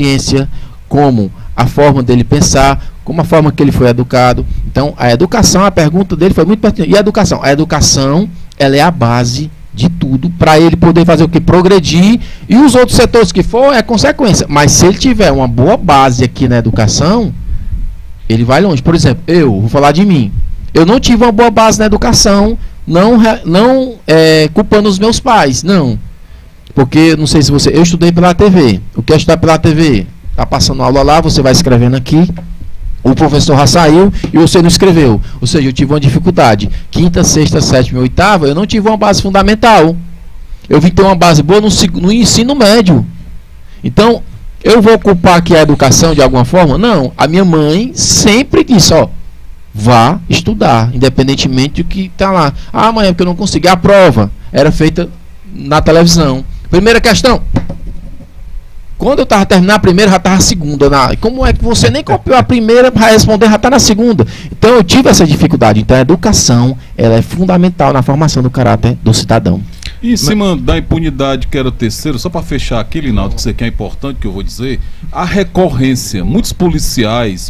consciência, como a forma dele pensar, como a forma que ele foi educado. Então, a educação, a pergunta dele foi muito pertinente. E a educação? A educação, ela é a base de tudo, para ele poder fazer o que? Progredir, e os outros setores que for, é consequência. Mas se ele tiver uma boa base aqui na educação, ele vai longe. Por exemplo, eu vou falar de mim. Eu não tive uma boa base na educação, não culpando os meus pais, não. Porque, não sei se você... Eu estudei pela TV. O que é estudar pela TV? Tá passando aula lá, você vai escrevendo aqui, o professor já saiu e você não escreveu. Ou seja, eu tive uma dificuldade. Quinta, sexta, sétima e oitava, eu não tive uma base fundamental. Eu vim ter uma base boa no ensino médio. Então, eu vou culpar aqui a educação de alguma forma? Não. A minha mãe sempre disse, ó, vá estudar, independentemente do que está lá. Ah, mãe, é porque eu não consegui. A prova era feita na televisão. Primeira questão. Quando eu estava terminando a primeira, já estava a segunda. Como é que você nem copiou a primeira para responder, já está na segunda? Então eu tive essa dificuldade. Então a educação, ela é fundamental na formação do caráter do cidadão. E em cima da impunidade, que era o terceiro, só para fechar aqui, Linaldo, que você quer é importante, que eu vou dizer, a recorrência. Muitos policiais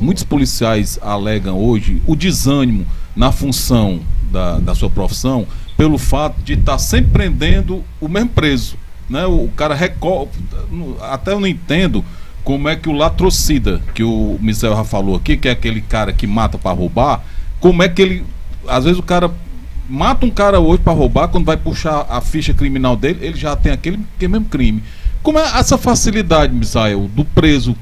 alegam hoje o desânimo na função da sua profissão pelo fato de estar sempre prendendo o mesmo preso. Né? O cara recorre, até eu não entendo como é que o latrocida, que o Misael já falou aqui, que é aquele cara que mata para roubar, como é que ele, às vezes o cara mata um cara hoje para roubar, quando vai puxar a ficha criminal dele, ele já tem aquele mesmo crime. Como é essa facilidade, Misael, do preso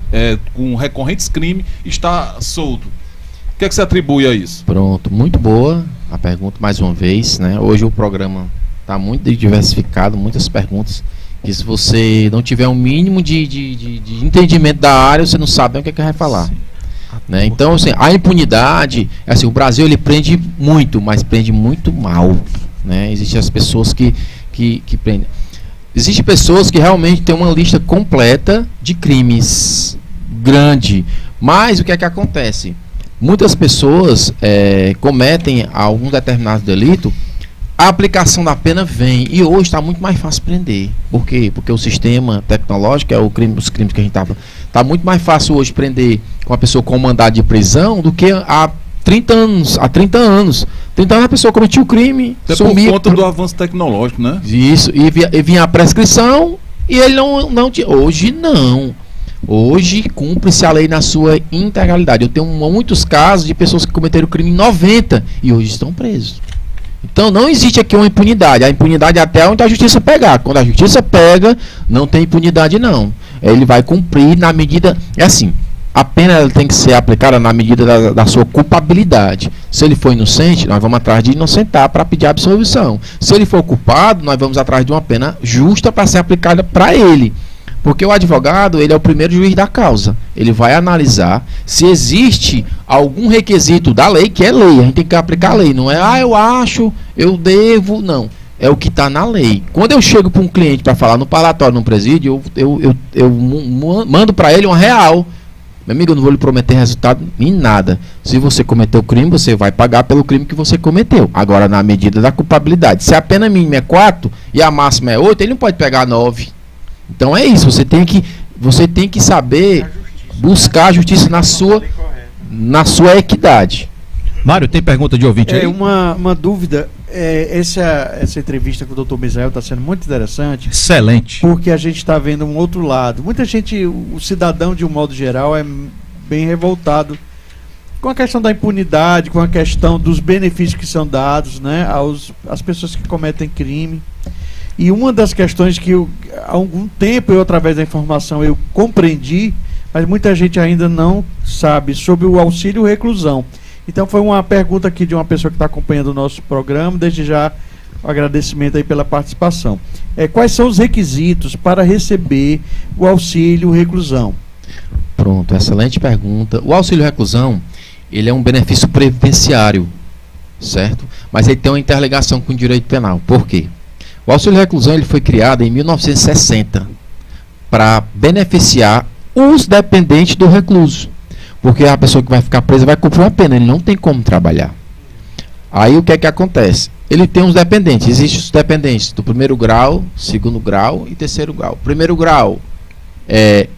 com recorrentes crimes estar solto? O que é que você atribui a isso? Pronto, muito boa a pergunta mais uma vez, né? Hoje o programa está muito diversificado, muitas perguntas, que se você não tiver um mínimo de entendimento da área, você não sabe o que é que vai falar. Né? Então, assim, a impunidade, assim, o Brasil ele prende muito, mas prende muito mal. Né? Existem as pessoas que prendem. Existem pessoas que realmente têm uma lista completa de crimes grande, mas o que é que acontece? Muitas pessoas cometem algum determinado delito, a aplicação da pena vem, e hoje está muito mais fácil prender. Por quê? Porque o sistema tecnológico, os crimes que a gente estava, está muito mais fácil hoje prender com a pessoa com mandado de prisão do que há 30 anos. Há 30 anos. 30 anos a pessoa cometia o crime, sumia. Por conta do avanço tecnológico, né? Isso, e vinha a prescrição e ele não tinha. Hoje não. Hoje cumpre-se a lei na sua integralidade. Eu tenho muitos casos de pessoas que cometeram crime em 90 e hoje estão presos. Então não existe aqui uma impunidade. A impunidade é até onde a justiça pegar. Quando a justiça pega, não tem impunidade não. Ele vai cumprir na medida... É assim, a pena ela tem que ser aplicada na medida da sua culpabilidade. Se ele for inocente, nós vamos atrás de inocentar para pedir absolvição. Se ele for culpado, nós vamos atrás de uma pena justa para ser aplicada para ele. Porque o advogado, ele é o primeiro juiz da causa. Ele vai analisar se existe algum requisito da lei, que é lei. A gente tem que aplicar a lei. Não é, eu acho, eu devo. Não. É o que está na lei. Quando eu chego para um cliente para falar no parlatório, no presídio, eu mando para ele uma real. Meu amigo, eu não vou lhe prometer resultado em nada. Se você cometeu crime, você vai pagar pelo crime que você cometeu. Agora, na medida da culpabilidade. Se a pena mínima é 4 e a máxima é 8, ele não pode pegar 9. Então é isso, você tem que saber buscar a justiça na sua equidade. Mário, tem pergunta de ouvinte aí? Uma dúvida, essa entrevista com o Dr. Misael está sendo muito interessante. Excelente. Porque a gente está vendo um outro lado. Muita gente, o cidadão de um modo geral é bem revoltado com a questão da impunidade, com a questão dos benefícios que são dados, né, às pessoas que cometem crime. E uma das questões que há algum tempo através da informação, eu compreendi, mas muita gente ainda não sabe, sobre o auxílio reclusão. Então foi uma pergunta aqui de uma pessoa que está acompanhando o nosso programa, desde já o agradecimento aí pela participação. Quais são os requisitos para receber o auxílio reclusão? Pronto, excelente pergunta. O auxílio reclusão, ele é um benefício previdenciário, certo? Mas ele tem uma interligação com o direito penal. Por quê? O auxílio reclusão ele foi criado em 1960 para beneficiar os dependentes do recluso. Porque a pessoa que vai ficar presa vai cumprir uma pena, ele não tem como trabalhar. Aí o que é que acontece? Ele tem uns dependentes, existem os dependentes do primeiro grau, segundo grau e terceiro grau. Primeiro grau